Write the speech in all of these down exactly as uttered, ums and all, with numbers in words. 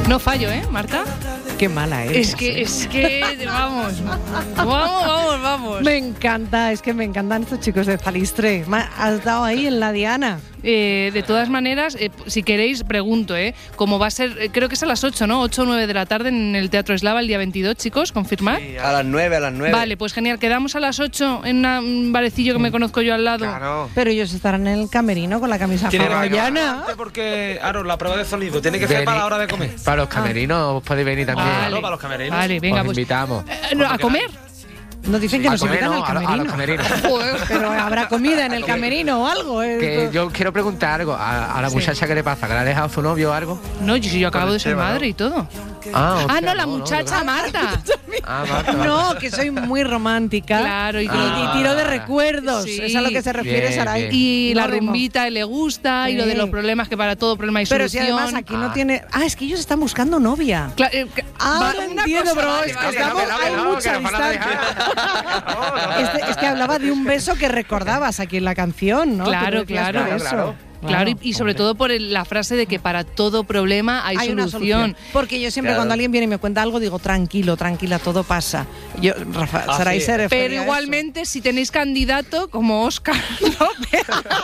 No fallo, ¿eh, Marta? Qué mala eres. Es que, es que, vamos, vamos, vamos, vamos. Me encanta, es que me encantan estos chicos de Salistre. Me has dado ahí en la diana. Eh, de todas maneras, eh, si queréis, pregunto, ¿eh? Cómo va a ser, eh, creo que es a las ocho, ¿no? ocho o nueve de la tarde en el Teatro Eslava el día veintidós, chicos, ¿confirmar? Sí, a las nueve, a las nueve. Vale, pues genial. Quedamos a las ocho en una, un barecillo que me conozco yo al lado. Claro. Pero ellos estarán en el camerino con la camisa hawaiana. Porque, Aaron, la prueba de sonido tiene que ser Vení. para la hora de comer. Para los camerinos os podéis venir también. Vale. Claro, para los camerinos. Vale, venga, Os pues. invitamos. Eh, no, ¿A comer? Nos dicen que A nos comer, invitan no, al a, lo- a camerino. los camerinos. Joder. Pero habrá comida en el camerino o algo. ¿eh? Que yo quiero preguntar algo. ¿A, a la Sí. muchacha qué le pasa? ¿Que le ha dejado su novio o algo? No, yo, yo acabo Con el de ser Cheva, madre ¿no? y todo. Ah, Ah, hostia, no, la muchacha Marta. Ah, Marta, Marta. No, que soy muy romántica. Claro, y, Y, Ah. y tiro de recuerdos. Sí. Es a lo que se refiere Bien, Saray. bien. y No, la Remo. rumbita le gusta y lo de Sí. los problemas, que para todo problema hay Pero si solución. además aquí no Ah. tiene... Ah, es que ellos están buscando novia. Cla- eh, que- Ah, va- lo una entiendo, cosa, bro. vale, Es que vale, estamos- vale, hay vale. mucha que nos van a distancia. Este- es que hablaba de un beso que recordabas aquí en la canción, ¿no? Claro, Tú decías claro. por eso. Claro, Claro, y, y sobre todo por el- la frase de que para todo problema hay, Hay una solución. solución. Porque yo siempre Claro. cuando alguien viene y me cuenta algo digo, tranquilo, tranquila, todo pasa. Yo, Rafa, Ah, Saray sí. se refería Pero a igualmente, si tenéis candidato como Óscar López,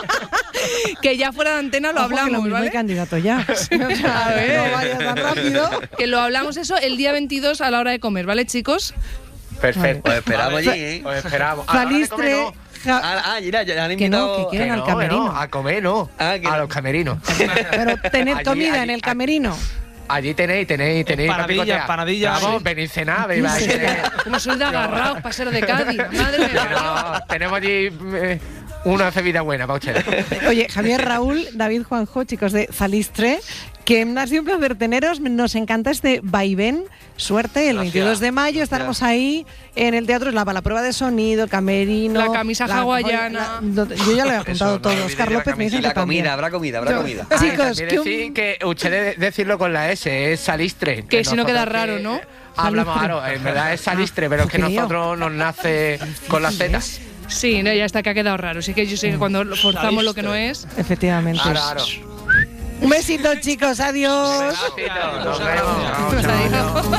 que ya fuera de antena lo eso. Ojo, que hablamos, lo mismo ¿vale? hay candidato ya. O sea, A ver. no vayas tan rápido. Que lo hablamos eso el día veintidós a la hora de comer, ¿vale, chicos? Perfecto. Os esperamos allí, ¿eh? Os esperamos. A la hora de comer, Salistre... no. ja- Ah, ah, mira, ya han Que no, invitado. que quieren Que al no, camerino. que no, a comer no. Ah, que a no. los camerinos. Pero tened Allí, comida allí, en el allí. camerino. Allí tenéis, tenéis, tenéis. Empanadillas, para picotear. empanadillas, Vamos, sí. venid cenar, veis, vais, eh, Como sois de agarrados para ser de Cádiz. Madre que mía. no, tenemos allí eh, una cebida buena para ustedes. Oye, Javier, Raúl, David, Juanjo, chicos de Salistre, que ha sido un placer teneros. Nos encanta este vaivén. Suerte, el Gracias. veintidós de mayo estaremos ahí en el Teatro Eslava, la prueba de sonido, el camerino... La camisa hawaiana. la- yo ya lo he apuntado Eso, no todo. olvidéis Oscar la López me Y dice que la comida, también. habrá comida, habrá Yo- comida. Ah, y Chicos, también que un- decir que ustedes decirlo con la S, es Salistre. Que si no queda nosotros raro, que ¿no? Hablamos, Salistre. claro, en verdad es Salistre, pero es que Qué lío. nosotros nos nace con las Z. Sí, no, ya está, que ha quedado raro. Sí que yo sé que cuando lo forzamos lo que no es... Efectivamente. Claro, claro. Un besito, chicos. Adiós. Nos vemos. Pues adiós.